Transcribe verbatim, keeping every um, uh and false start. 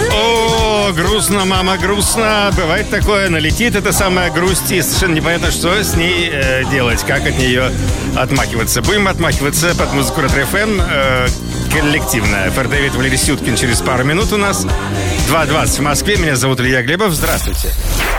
О, грустно, мама, грустно. Бывает такое, налетит эта самая грусть, и совершенно непонятно, что с ней э, делать, как от нее отмахиваться. Будем отмахиваться под музыку Ретро-эф эм э, коллективная. Фэр Дэвид, Валерий Сюткин через пару минут у нас. два двадцать в Москве. Меня зовут Илья Глебов. Здравствуйте.